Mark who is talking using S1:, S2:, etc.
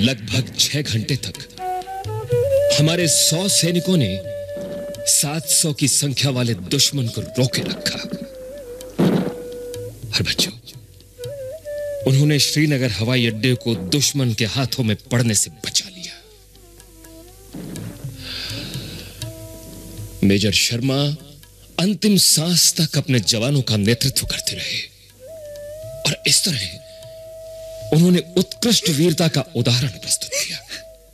S1: लगभग 6 घंटे तक हमारे 100 सैनिकों ने 700 की संख्या वाले दुश्मन को रोके रखा। और बच्चों, उन्होंने श्रीनगर हवाई अड्डे को दुश्मन के हाथों में पड़ने से बचा लिया। मेजर शर्मा अंतिम सांस तक अपने जवानों का नेतृत्व करते रहे और इस तरह उन्होंने उत्कृष्ट वीरता का उदाहरण प्रस्तुत किया।